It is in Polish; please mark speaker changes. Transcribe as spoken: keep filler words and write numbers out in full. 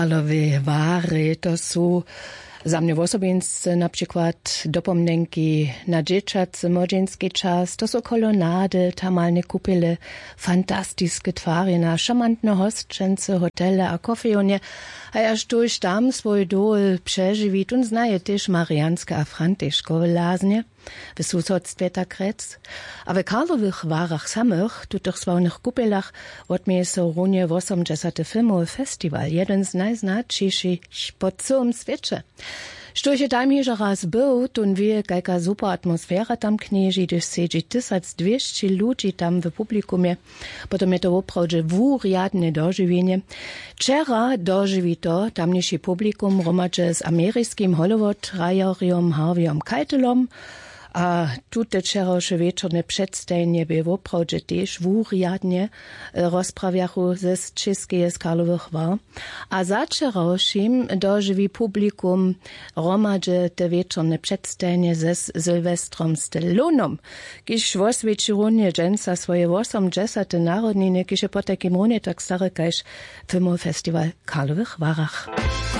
Speaker 1: Karlowe Wary to są za mnie osobiste na przykład dopomnienki na dzieciacy młodzieński czas, to są kolonady, tamalne kupele, fantastyczne twary na szamantne hostczęce, hotele a kofejonie, a aż tuż tam swój dol przeżywit und znaje też marianskie a frantyszkowe laznie w susodstwie Takrec. A w Karlowych Warach samych, tutych sławnych kupelach, odmieje się runie osiemdziesiąty filmowy festiwal, jeden z najznaczniejszych po całym świecie. Sztuj tam jeszcze raz był, tun wie, jaka super atmosfera tam knieży, gdyż siedzi tysiąc dwieście ludzi tam w publikumie. Potem je to oprawdzie wuriadne dożywienie. Wczera dożywi to tamniejsze publikum romadze z amerykańskim Hollywood-rajorium Harveyem Keitelom, a tute wczorajsze wieczorne przedstawienie by oprawdzie też wuriadnie rozprawiachu ze czeskie z Karlowych War. A za wczorajszym dożywi publikum romadze te wieczorne przedstawienie ze Sylwestrom Stallonem, kiż w oswiecirunie dżęca swoje osiemdziesiąte narodniny, kiż je po takim runie tak stary kajż filmowy festiwal Karlowych Warach.